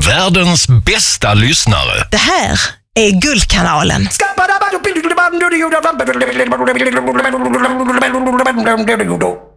Världens bästa lyssnare. Det här är Guldkanalen. Skappa